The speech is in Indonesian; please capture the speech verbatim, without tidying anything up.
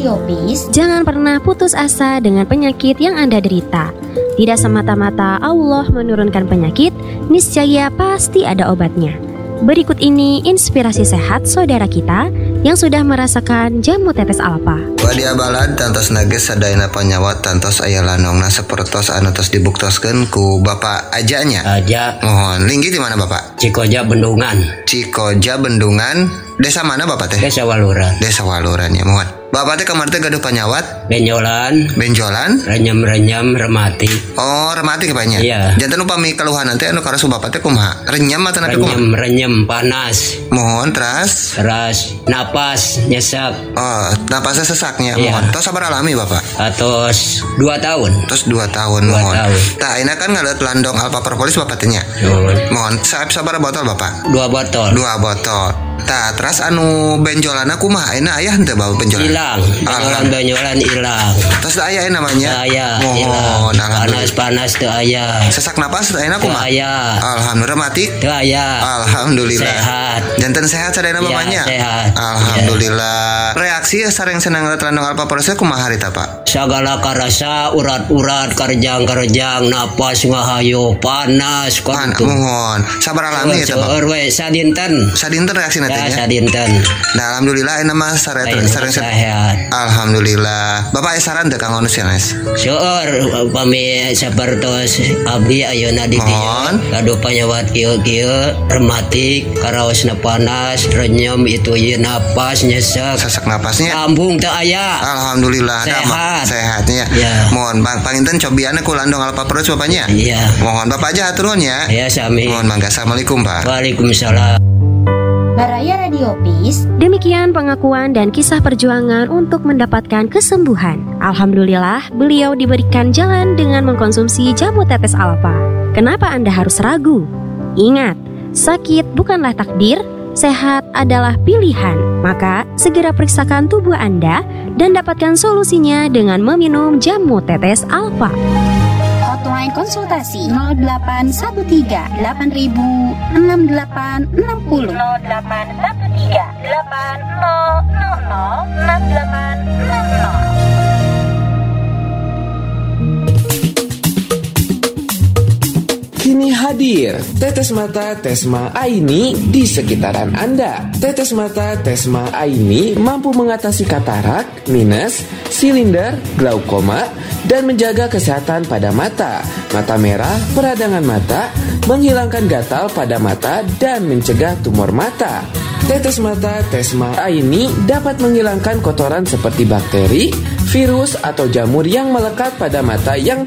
Radio Peace, jangan pernah putus asa dengan penyakit yang Anda derita. Tidak semata-mata Allah menurunkan penyakit, niscaya pasti ada obatnya. Berikut ini inspirasi sehat saudara kita yang sudah merasakan jamu tetes alfa. Wadia balad tantos nages sadayana panyawat tantos aya lanongna sapertos anu tos dibuktoskeun ku Bapak Ajanya. Aja. Mohon linggi di mana Bapak? Cikoja Bendungan. Cikoja Bendungan. Desa mana Bapak teh? Desa Waluran. Desa Waluran ya, mohon. Bapak teh kemarin teh gaduh panyawat? Benjolan. Benjolan? Renyam-renyam remati. Oh, remati kepanya? Iya. Jantan upami keluhan nanti anu karasu Bapak teh kumaha? Renyam atau napi kumaha? Renyam-renyam panas. Mohon teras. Teras napas nyesak. Oh, napasnya sesaknya. Iya. Mohon. Tos sabar alami Bapak? Atos dua tahun. Terus dua tahun Dua mohon. tahun. Tah ayeuna kan ngalet landong alpa propolis Bapak teh nya. Mohon. Mohon saeb sabar botol Bapak? Dua botol. Dua botol. Tah, terus anu benjolanna kumaha? Ayeuna aya henteu bawa benjolan? Hilang. Benjolan-benjolan hilang. Terus aya namanya? Aya. Mohon. Panas-panas teu aya. Sesak napas ayeuna kumaha? Aya. Alhamdulillah mati? Teu aya. Alhamdulillah. Sehat. Janten sehat sadayana Ya, mamanya? sehat. Alhamdulillah. Reaksi sareng senang landong alpa proses kumaha harita Pak? Sagala karasa urat-urat karjang-karjang napas ngahayu panas Pan, kudu. mohon. Sabar alami eta Pak. Seueur we sadinten. Sadinten reaksi Ya nantinya? sadinten. Nah, alhamdulillah enak mas sareng Ayeuna sareng sehat. Alhamdulillah. Bapak aya saran teu Kang Onus ya, Nes? Seueur upami sapertos abdi ayeuna di dieu Mohon. gaduh panyawat kieu-kieu rematik karaosna panas renyem itu ieu napas nyesek Sesak napasnya? lambung teu aya. Alhamdulillah. Ada Sehat. mah sehatnya. Ya. Mohon Bang panginten cobianna ku landong alpa perut bapaknya. Iya. Mohon Bapak aja atur nuhun ya. Ya sami. Mohon mangga. Assalamualaikum Pak. Waalaikumsalam. Baraya Radio Peace, Demikian pengakuan dan kisah perjuangan untuk mendapatkan kesembuhan. Alhamdulillah, beliau diberikan jalan dengan mengkonsumsi jamu tetes alfa. Kenapa Anda harus ragu? Ingat, sakit bukanlah takdir, sehat adalah pilihan. Maka, segera periksakan tubuh Anda dan dapatkan solusinya dengan meminum jamu tetes alfa. hotline konsultasi nol delapan satu tiga delapan ribu enam delapan enam nol nol delapan satu tiga delapan nol nol nol enam delapan enam nol. Kini hadir Tetes Mata Tesma Aini di sekitaran Anda. Tetes Mata Tesma Aini mampu mengatasi katarak, minus, silinder, glaukoma, dan menjaga kesehatan pada mata, mata merah, peradangan mata, menghilangkan gatal pada mata, dan mencegah tumor mata. Tetes Mata Tesma Aini dapat menghilangkan kotoran seperti bakteri, virus, atau jamur yang melekat pada mata yang